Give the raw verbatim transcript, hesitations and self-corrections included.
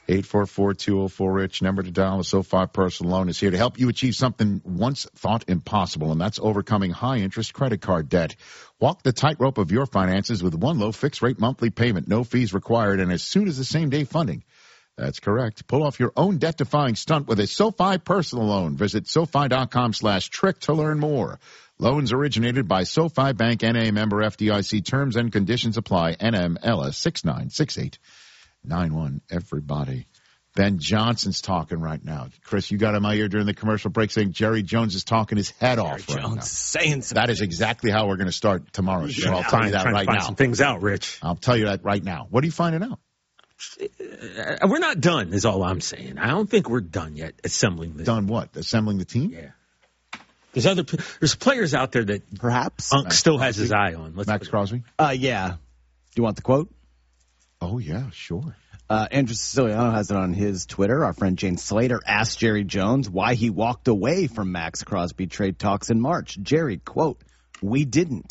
eight four four, two oh four, RICH. Number to dial. The SoFi Personal Loan is here to help you achieve something once thought impossible, and that's overcoming high-interest credit card debt. Walk the tightrope of your finances with one low fixed-rate monthly payment, no fees required, and as soon as the same-day funding. That's correct. Pull off your own debt-defying stunt with a SoFi Personal Loan. Visit SoFi.com slash trick to learn more. Loans originated by SoFi Bank, N A, member F D I C. Terms and conditions apply. N M L S six nine six eight nine one. Everybody. Ben Johnson's talking right now. Chris, you got in my ear during the commercial break saying Jerry Jones is talking his head Jerry off Jones right now. saying something. That is exactly how we're going to start tomorrow's show. I'll tell you that trying right to find now. some things out, Rich. I'll tell you that right now. What are you finding out? Uh, we're not done, is all I'm saying. I don't think we're done yet assembling the Done what? Assembling the team? Yeah. There's other there's players out there that Perhaps. Unk Max still has Crosby? his eye on. Let's Max put it- Crosby? Uh, yeah. Do you want the quote? Oh, yeah, sure. Uh, Andrew Siciliano has it on his Twitter. Our friend Jane Slater asked Jerry Jones why he walked away from Max Crosby trade talks in March. Jerry, quote, "We didn't.